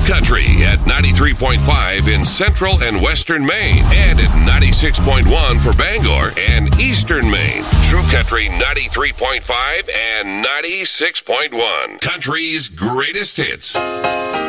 Country at 93.5 in central and western Maine and at 96.1 for Bangor and eastern Maine. True Country 93.5 and 96.1. Country's greatest hits.